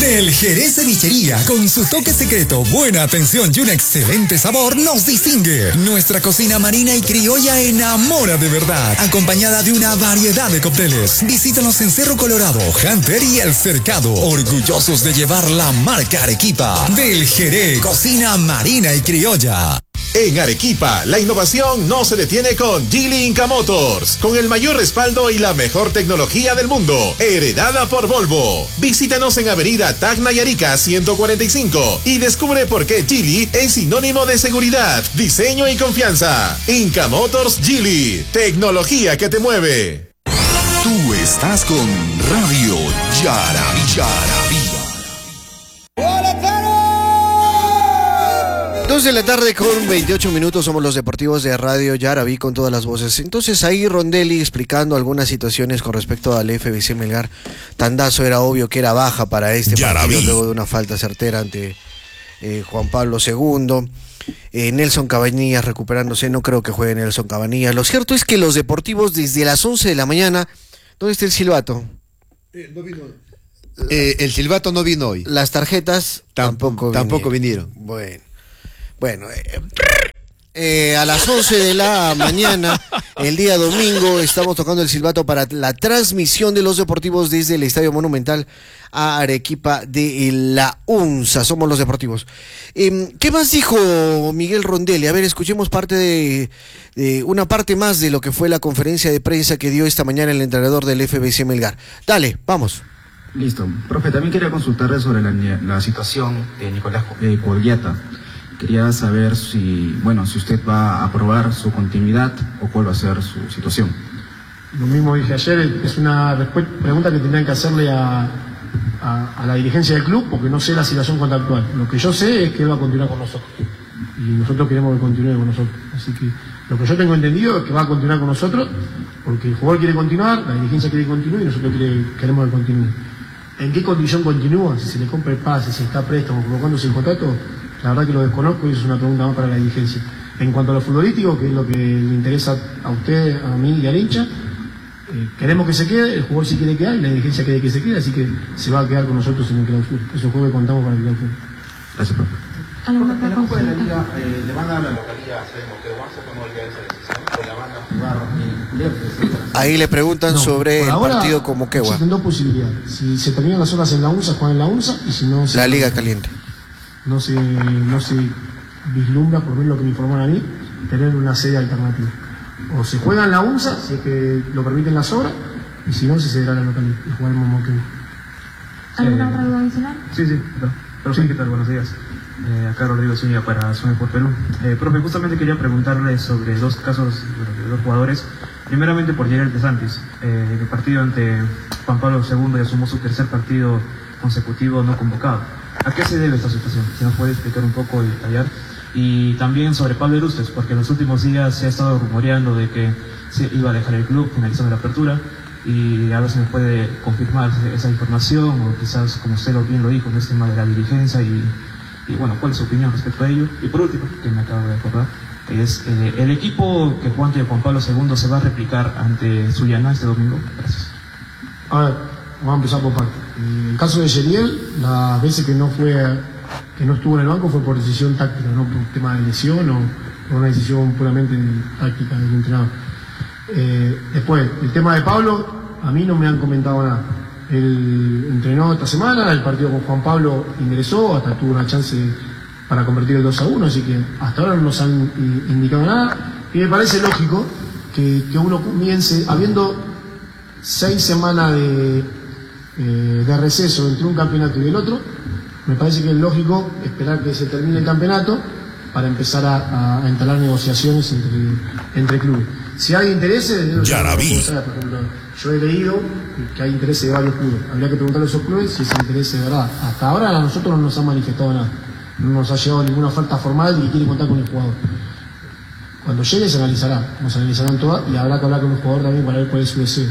El Jerez Cevichería, con su toque secreto, buena atención y un excelente sabor, nos distingue. Nuestra cocina marina y criolla enamora de verdad, acompañada de una variedad de cócteles. Visítanos en Cerro Colorado, Hunter y El Cercado, orgullosos de llevar la marca Arequipa. Del Jerez, cocina marina y criolla. En Arequipa, la innovación no se detiene con Geely Inca Motors, con el mayor respaldo y la mejor tecnología del mundo, heredada por Volvo. Visítanos en Avenida Tacna y Arica 145 y descubre por qué Geely es sinónimo de seguridad, diseño y confianza. Inca Motors Geely, tecnología que te mueve. Tú estás con Radio Yarabí. 2 de la tarde con 28 minutos, somos los deportivos de Radio Yarabí con todas las voces. Entonces ahí Rondelli explicando algunas situaciones con respecto al FBC Melgar. Tandazo era obvio que era baja para este partido luego de una falta certera ante Juan Pablo II. Nelson Cabanillas recuperándose, no creo que juegue Nelson Cabanillas. Lo cierto es que los deportivos desde las 11 de la mañana, ¿dónde está el silbato? No vino. El silbato no vino hoy. Las tarjetas tampoco vinieron. Bueno, a las 11 de la mañana, el día domingo, estamos tocando el silbato para la transmisión de los deportivos desde el Estadio Monumental a Arequipa de la UNSA. Somos los deportivos. ¿Qué más dijo Miguel Rondelli? A ver, escuchemos parte de una parte más de lo que fue la conferencia de prensa que dio esta mañana el entrenador del FBC Melgar. Dale, vamos. Listo. Profe, también quería consultarle sobre la situación de Nicolás Cogliata. Quería saber si usted va a aprobar su continuidad o cuál va a ser su situación. Lo mismo dije ayer, es una pregunta que tendrían que hacerle a la dirigencia del club, porque no sé la situación contractual. Lo que yo sé es que él va a continuar con nosotros. Y nosotros queremos que continúe con nosotros. Así que lo que yo tengo entendido es que va a continuar con nosotros, porque el jugador quiere continuar, la dirigencia quiere que continúe y nosotros queremos que continúe. ¿En qué condición continúa? Si se le compra el pase, si está préstamo, colocándose el contrato, la verdad que lo desconozco y es una pregunta más para la dirigencia. En cuanto a lo futbolístico, que es lo que le interesa a usted, a mí y al hincha, queremos que se quede, el jugador sí quiere quedar y la dirigencia quiere que se quede, así que se va a quedar con nosotros en el clausura. Eso fue lo que contamos para el clausura. Gracias, profe. En el grupo de la liga, ¿le van a dar la localidad a Sergio Guarza o no olvidar esa decisión? ¿O la van a jugar Ahí le preguntan sobre el partido con Moquegua. Existen dos posibilidades. Si se terminan las horas en la UNSA, juegan en la UNSA, y si no... La liga caliente. No se vislumbra, por ver lo que me informaron a mí, tener una sede alternativa. O se juega en la UNSA, si es que lo permiten las obras, y si no, se cederá la localidad y jugaremos en Moquegua. ¿Alguna otra duda adicional? Sí. Profe, ¿qué tal? Buenos días. Acá Rodrigo Zúñiga para Zona por Perú. Profe, justamente quería preguntarle sobre dos casos de dos jugadores. Primeramente por Gerald de Santis. El partido ante Juan Pablo II ya sumó su tercer partido consecutivo no convocado. ¿A qué se debe esta situación? Si nos puede explicar un poco y detallar. Y también sobre Pablo Erustes, porque en los últimos días se ha estado rumoreando de que se iba a dejar el club finalizando la apertura, y a ver si nos puede confirmar esa información, o quizás, como usted bien lo dijo, en este tema de la dirigencia, y cuál es su opinión respecto a ello. Y por último, que me acabo de acordar, es el equipo que jugó ante Juan Pablo II se va a replicar ante Sullana este domingo. Gracias. A ver, vamos a empezar por parte. En el caso de Yeriel, las veces que no estuvo en el banco fue por decisión táctica, no por tema de lesión o por una decisión puramente táctica del entrenador. Después, el tema de Pablo, a mí no me han comentado nada. Él entrenó esta semana, el partido con Juan Pablo ingresó, hasta tuvo una chance para convertir el 2-1, así que hasta ahora no nos han indicado nada. Y me parece lógico que uno comience, habiendo 6 semanas de receso entre un campeonato y el otro, me parece que es lógico esperar que se termine el campeonato para empezar a entablar negociaciones entre clubes. Si hay intereses, por ejemplo, yo he leído que hay intereses de varios clubes. Habría que preguntarle a esos clubes si ese interés es verdad. Hasta ahora a nosotros no nos han manifestado nada. No nos ha llegado ninguna oferta formal de que quiere contar con el jugador. Cuando llegue se analizará, nos analizarán todas y habrá que hablar con el jugador también para ver cuál es su deseo.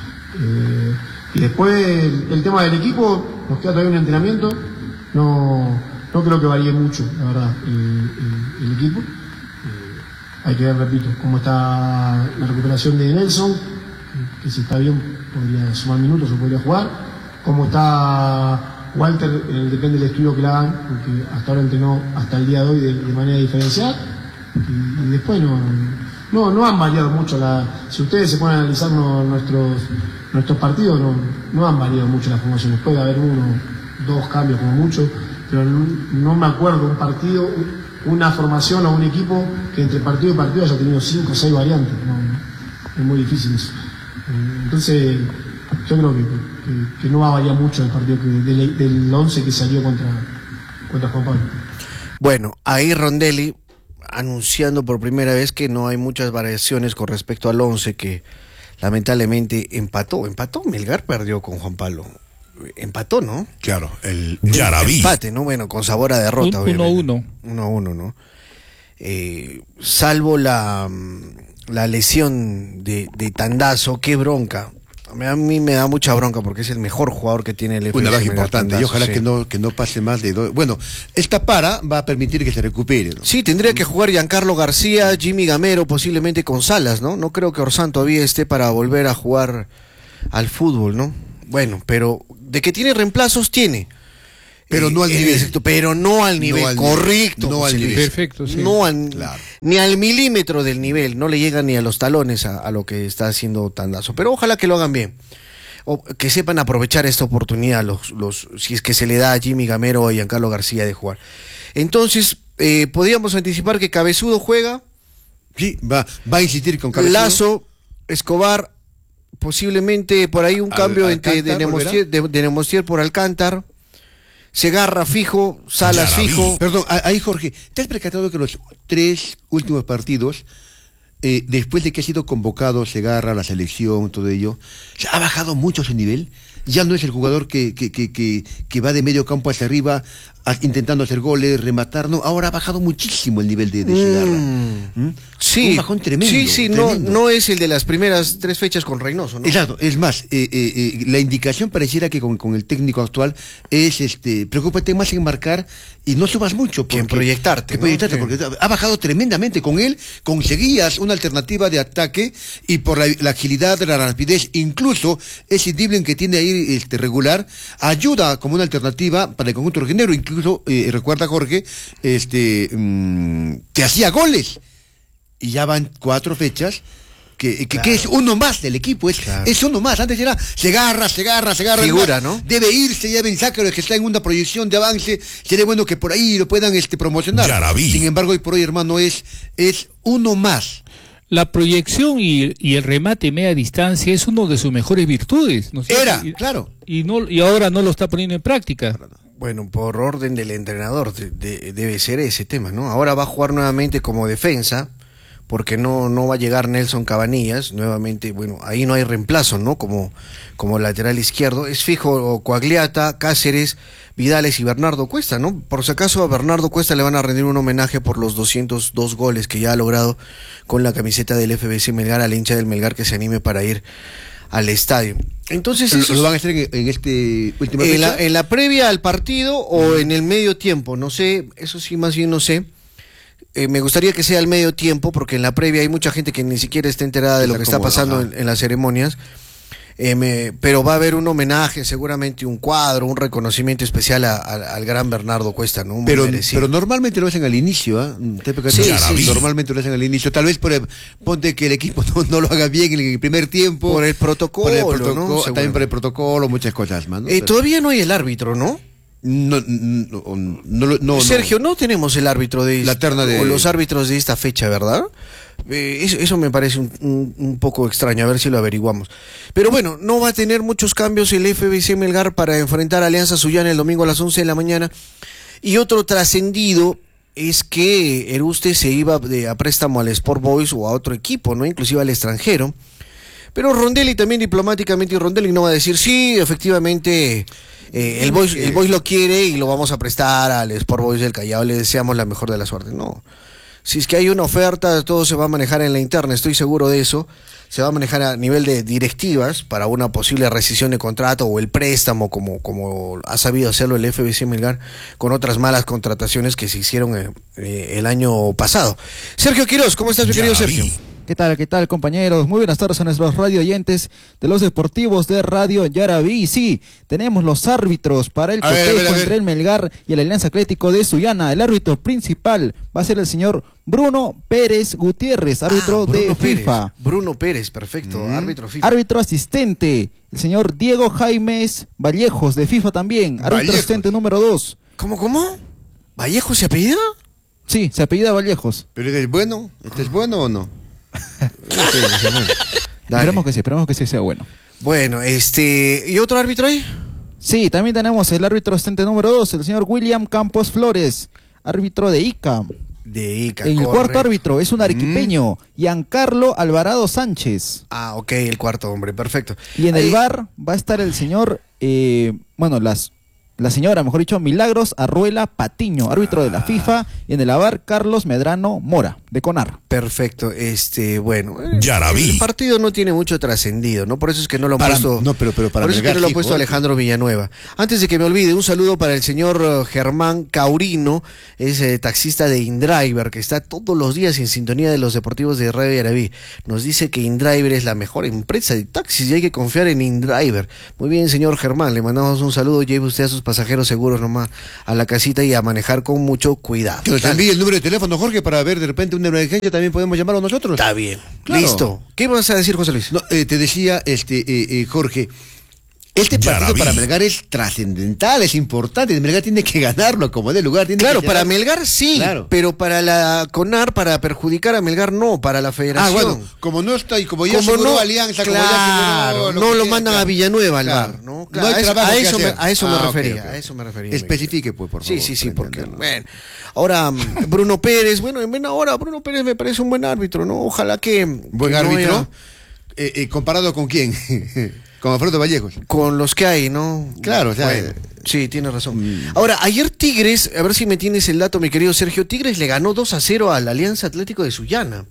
Y después el tema del equipo, nos queda todavía un entrenamiento. No creo que varíe mucho, la verdad, el equipo. Hay que ver, repito, cómo está la recuperación de Nelson, que si está bien podría sumar minutos o podría jugar. Cómo está Walter depende del estudio que le hagan, porque hasta ahora entrenó hasta el día de hoy de manera diferenciada, y después no han variado mucho. Si ustedes se ponen a analizar nuestros partidos, no han variado mucho las formaciones. Puede haber 1, 2 cambios como mucho, pero no me acuerdo un partido, una formación o un equipo que entre partido y partido haya tenido 5 o 6 variantes. Es muy difícil eso. Entonces, yo creo que no va a variar mucho el partido del 11 que salió contra Juan Pablo. Bueno, ahí Rondelli anunciando por primera vez que no hay muchas variaciones con respecto al 11, que lamentablemente empató. Melgar perdió con Juan Pablo. Empató, ¿no? Claro, el Yarabí. Empate, ¿no? Bueno, con sabor a derrota, 1-1. 1-1, ¿no? Salvo la lesión de Tandazo, qué bronca. A mí me da mucha bronca porque es el mejor jugador que tiene el FBC. Una baja importante, Tandazo, y ojalá sí. que no pase más de 2. Bueno, esta para va a permitir que se recupere, ¿no? Sí, tendría que jugar Giancarlo García, Jimmy Gamero, posiblemente con Salas, ¿no? No creo que Orsán todavía esté para volver a jugar al fútbol, ¿no? Bueno, pero de que tiene reemplazos, tiene. Pero no al nivel. Pero no al nivel, No al correcto. nivel, no al José nivel. Luis. Perfecto, sí. Claro. Ni al milímetro del nivel, no le llega ni a los talones a lo que está haciendo Tandazo. Pero ojalá que lo hagan bien. O que sepan aprovechar esta oportunidad, si es que se le da a Jimmy Gamero o a Giancarlo García de jugar. Entonces, podríamos anticipar que Cabezudo juega. Sí, va a insistir con Cabezudo. Lazo, Escobar, posiblemente por ahí un cambio entre de Nemostier por Alcántar. Segarra fijo, Salas Yarabí. fijo. Perdón, ahí Jorge, ¿te has percatado que los 3 últimos partidos, después de que ha sido convocado Segarra, la selección, todo ello, se ha bajado mucho su nivel? Ya no es el jugador que va de medio campo hacia arriba intentando hacer goles, rematar, no, ahora ha bajado muchísimo el nivel de Segarra. Sí, un bajón tremendo. Sí, tremendo. no es el de las primeras 3 fechas con Reynoso, ¿no? Exacto, es más, la indicación pareciera que con el técnico actual es, preocúpate más en marcar y no subas mucho. Que en proyectarte, ¿no? Porque ha bajado tremendamente. Con él conseguías una alternativa de ataque y por la agilidad, la rapidez, incluso ese dribbling que tiene ahí regular, ayuda como una alternativa para el conjunto rojinegro. Incluso, recuerda Jorge, que hacía goles. Y ya van 4 fechas que es uno más del equipo, es uno más. Antes era Segarra. Figura, ¿no? Debe irse ya Ben Zácaro, que está en una proyección de avance. Sería bueno que por ahí lo puedan promocionar. Yarabí. Sin embargo, hoy por hoy, hermano, es uno más. La proyección y el remate media distancia es uno de sus mejores virtudes, ¿no es cierto? Claro. Y ahora no lo está poniendo en práctica. Bueno, por orden del entrenador debe ser ese tema, ¿no? Ahora va a jugar nuevamente como defensa, porque no va a llegar Nelson Cabanillas, nuevamente, bueno, ahí no hay reemplazo, ¿no? Como lateral izquierdo, es fijo Coagliata, Cáceres, Vidales y Bernardo Cuesta, ¿no? Por si acaso a Bernardo Cuesta le van a rendir un homenaje por los 202 goles que ya ha logrado con la camiseta del FBC Melgar, al hincha del Melgar que se anime para ir al estadio. Entonces, ¿Lo van a hacer en este último fecha? En la previa al partido o en el medio tiempo, no sé, eso sí más bien no sé. Me gustaría que sea al medio tiempo, porque en la previa hay mucha gente que ni siquiera está enterada de lo que está pasando en las ceremonias. Pero va a haber un homenaje, seguramente un cuadro, un reconocimiento especial al gran Bernardo Cuesta, ¿no? Pero normalmente lo hacen al inicio, ¿ah? Sí. Normalmente lo hacen al inicio. Tal vez ponte que el equipo no lo haga bien en el primer tiempo. Por el protocolo, ¿no? También por el protocolo, muchas cosas más, ¿no? Todavía no hay el árbitro, ¿no? No, Sergio, no tenemos el árbitro de la terna de... o los árbitros de esta fecha, ¿verdad? Eso me parece un poco extraño, a ver si lo averiguamos. Pero bueno, no va a tener muchos cambios el FBC Melgar para enfrentar a Alianza Sullana el domingo a las 11 de la mañana. Y otro trascendido es que Eruste se iba a préstamo al Sport Boys o a otro equipo, ¿no? Inclusive al extranjero. Pero Rondelli también diplomáticamente, y Rondelli no va a decir, sí, efectivamente, el Boys lo quiere y lo vamos a prestar al Sport Boys del Callao, le deseamos la mejor de la suerte. No, si es que hay una oferta, todo se va a manejar en la interna, estoy seguro de eso. Se va a manejar a nivel de directivas para una posible rescisión de contrato o el préstamo, como ha sabido hacerlo el FBC Melgar con otras malas contrataciones que se hicieron el año pasado. Sergio Quiroz, ¿cómo estás, mi querido Sergio? ¿Qué tal, compañeros? Muy buenas tardes a nuestros radio oyentes de los deportivos de Radio Yaraví. Sí, tenemos los árbitros para el cotejo entre el Melgar y el Alianza Atlético de Sullana. El árbitro principal va a ser el señor Bruno Pérez Gutiérrez, árbitro de FIFA. Bruno Pérez, perfecto, árbitro FIFA. Árbitro asistente, el señor Diego Jaimes Vallejos, de FIFA también, árbitro asistente número 2. ¿Cómo? ¿Vallejos se apellida? Sí, se apellida Vallejos. ¿Pero es bueno? ¿Este es bueno o no? Esperemos que sí sea bueno. Bueno, ¿y otro árbitro ahí? Sí, también tenemos el árbitro asistente número 2, el señor William Campos Flores, árbitro de ICA. El cuarto árbitro es un arequipeño, Giancarlo Alvarado Sánchez. Ah, ok, el cuarto hombre, perfecto. Y en el VAR va a estar el señor, la señora, mejor dicho, Milagros Arruela Patiño, árbitro de la FIFA, y en el VAR Carlos Medrano Mora, de CONAR. Perfecto, bueno. Yaraví. El partido no tiene mucho trascendido, ¿no? Por eso es que no lo han puesto. No, pero para por eso es que no lo ha puesto Alejandro Villanueva. Antes de que me olvide, un saludo para el señor Germán Caurino, es taxista de InDriver, que está todos los días en sintonía de los deportivos de Radio Yaraví. Nos dice que InDriver es la mejor empresa de taxis y hay que confiar en InDriver. Muy bien, señor Germán, le mandamos un saludo. Lleve usted a sus pasajeros seguros nomás a la casita y a manejar con mucho cuidado. Que nos envíe el número de teléfono, Jorge, para ver de repente una emergencia, también podemos llamarlo nosotros. Está bien. Claro. Listo. ¿Qué vas a decir, José Luis? No, te decía, Jorge, este partido para Melgar es trascendental, es importante. Melgar tiene que ganarlo como de lugar. Claro, para Melgar sí, claro, pero para la CONAR, para perjudicar a Melgar no, para la federación. Bueno, como no está y como ya figuró Alianza, claro, como ya figuró, no lo mandan a Villanueva al VAR, ¿no? Claro, no hay a eso me refería, okay. A eso me refería. Especifique, pues, por favor. Sí, porque, bueno, ahora Bruno Pérez, Bruno Pérez me parece un buen árbitro, ¿no? Ojalá que... ¿Buen árbitro? ¿Comparado con quién? Con Alfredo Vallejos. Con los que hay, ¿no? Claro, o sea, bueno, sí, tienes razón. Ahora, ayer Tigres, a ver si me tienes el dato, mi querido Sergio, Tigres le ganó 2-0 al Alianza Atlético de Sullana.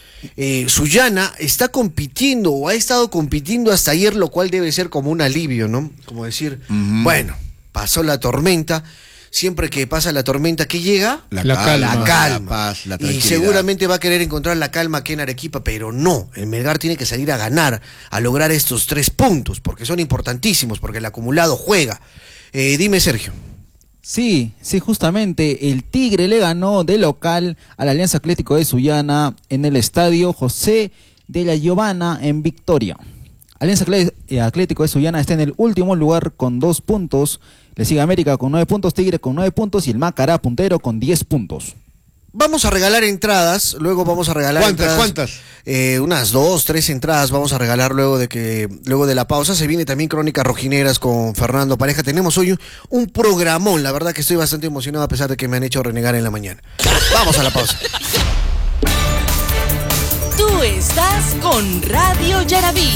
Sullana está compitiendo, o ha estado compitiendo hasta ayer, lo cual debe ser como un alivio, ¿no? Como decir, bueno, pasó la tormenta. Siempre que pasa la tormenta, ¿qué llega? La calma. La paz, la tranquilidad. Y seguramente va a querer encontrar la calma aquí en Arequipa, pero no. El Melgar tiene que salir a ganar, a lograr estos 3 puntos, porque son importantísimos, porque el acumulado juega. Dime, Sergio. Sí, justamente. El Tigre le ganó de local al Alianza Atlético de Sullana en el estadio José de la Giovanna en Victoria. Alianza Atlético de Sullana está en el último lugar con 2 puntos. Le sigue América con 9 puntos, Tigre con 9 puntos y el Macará puntero con 10 puntos. Vamos a regalar entradas, luego vamos a regalar ¿Cuántas? Unas 2, 3 entradas vamos a regalar luego de la pausa. Se viene también Crónicas Rojineras con Fernando Pareja. Tenemos hoy un programón, la verdad que estoy bastante emocionado a pesar de que me han hecho renegar en la mañana. Vamos a la pausa. Tú estás con Radio Yaraví.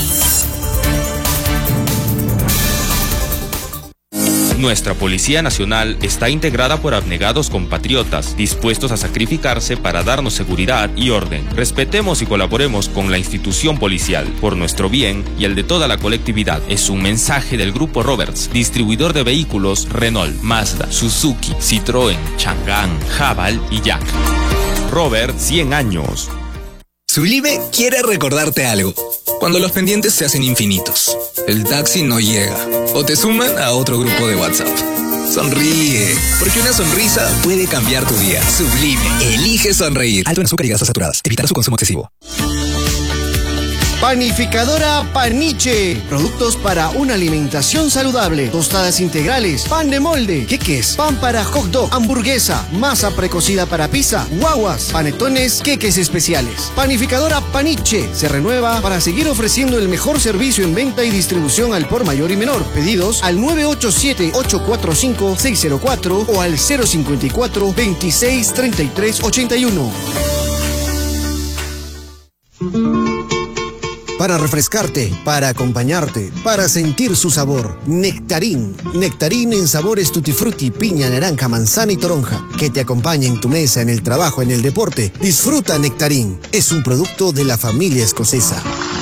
Nuestra Policía Nacional está integrada por abnegados compatriotas, dispuestos a sacrificarse para darnos seguridad y orden. Respetemos y colaboremos con la institución policial, por nuestro bien y el de toda la colectividad. Es un mensaje del Grupo Roberts, distribuidor de vehículos Renault, Mazda, Suzuki, Citroën, Chang'an, Haval y Jack. Robert, 100 años. Sublime quiere recordarte algo. Cuando los pendientes se hacen infinitos, el taxi no llega o te suman a otro grupo de WhatsApp. Sonríe, porque una sonrisa puede cambiar tu día. Sublime, elige sonreír. Alto en azúcar y grasas saturadas. Evitar su consumo excesivo. Panificadora Paniche. Productos para una alimentación saludable. Tostadas integrales, pan de molde, queques, pan para hot dog, hamburguesa, masa precocida para pizza, guaguas, panetones, queques especiales. Panificadora Paniche se renueva para seguir ofreciendo el mejor servicio en venta y distribución al por mayor y menor. Pedidos al 987-845-604 o al 054-263381. Para refrescarte, para acompañarte, para sentir su sabor. Nectarín. Nectarín en sabores tutti frutti, piña, naranja, manzana y toronja. Que te acompañe en tu mesa, en el trabajo, en el deporte. Disfruta Nectarín. Es un producto de la familia escocesa.